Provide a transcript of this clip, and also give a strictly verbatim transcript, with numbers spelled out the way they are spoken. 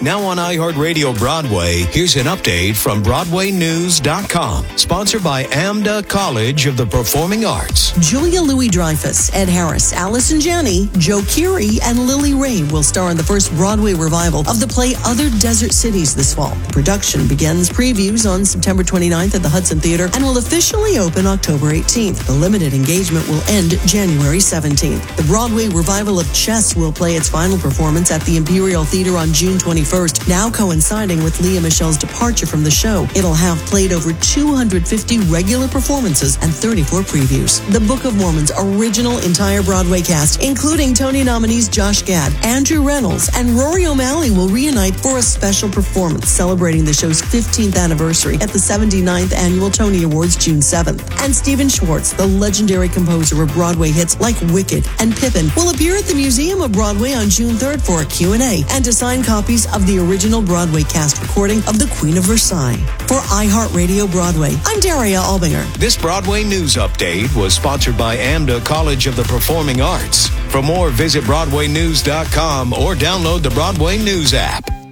Now on iHeartRadio Broadway, here's an update from Broadway News dot com. Sponsored by AMDA College of the Performing Arts. Julia Louis-Dreyfus, Ed Harris, Allison Janney, Joe Keery, and Lily Ray will star in the first Broadway revival of the play Other Desert Cities this fall. The production begins previews on September twenty-ninth at the Hudson Theater and will officially open October eighteenth. The limited engagement will end January seventeenth. The Broadway revival of Chess will play its final performance at the Imperial Theater on June twenty-first, now coinciding with Lea Michele's departure from the show. It'll have played over two hundred fifty regular performances and thirty-four previews. The Book of Mormon's original entire Broadway cast, including Tony nominees Josh Gad, Andrew Reynolds, and Rory O'Malley, will reunite for a special performance celebrating the show's fifteenth anniversary at the seventy-ninth Annual Tony Awards June seventh. And Stephen Schwartz, the legendary composer of Broadway hits like Wicked and Pippin, will appear at the Museum of Broadway on June third for a Q and A and to sign copies of the original Broadway cast recording of The Queen of Versailles. For iHeartRadio Broadway, I'm Daria Albinger. This Broadway News Update was sponsored by AMDA College of the Performing Arts. For more, visit Broadway News dot com or download the Broadway News app.